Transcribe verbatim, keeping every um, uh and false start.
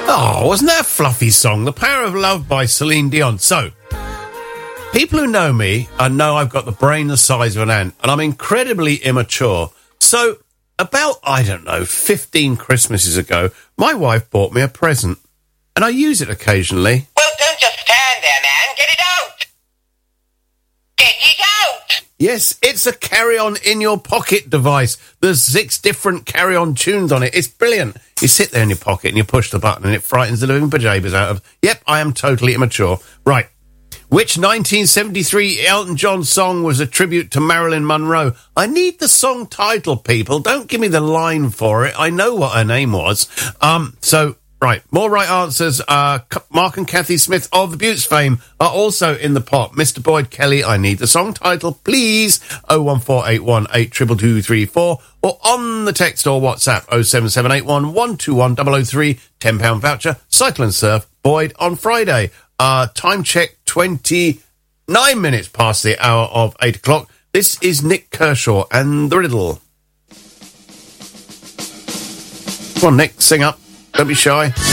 Oh, wasn't that a fluffy song? The Power of Love by Celine Dion. So, people who know me uh, know I've got the brain the size of an ant, and I'm incredibly immature. So, about, I don't know, fifteen Christmases ago, my wife bought me a present, and I use it occasionally. Well, don't just stand there, man. Get it out. Get it out. Yes, it's a carry-on in your pocket device. There's six different carry-on tunes on it. It's brilliant. You sit there in your pocket and you push the button and it frightens the living bejeebers out of... Yep, I am totally immature. Right. Which nineteen seventy-three Elton John song was a tribute to Marilyn Monroe? I need the song title, people. Don't give me the line for it. I know what her name was. Um, so... Right, more right answers. Uh, Mark and Kathy Smith of the Buttes fame are also in the pot. Mister Boyd Kelly, I need the song title, please. oh one four eight one eight two two two three four or on the text or WhatsApp oh seven seven eight one one two one zero zero three. ten pound voucher. Cycle and Surf, Boyd on Friday. Uh, time check, twenty-nine minutes past the hour of eight o'clock. This is Nick Kershaw and The Riddle. Come on, Nick, sing up. Don't be shy.